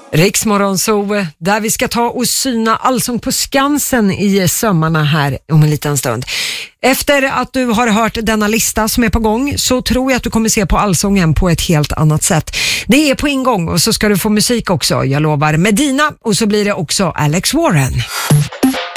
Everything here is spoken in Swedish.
Riksmorgonzoo, där vi ska ta och syna Allsång på Skansen i sömmarna här om en liten stund. Efter att du har hört denna lista som är på gång så tror jag att du kommer se på Allsången på ett helt annat sätt. Det är på ingång och så ska du få musik också, jag lovar Medina, och så blir det också Alex Warren.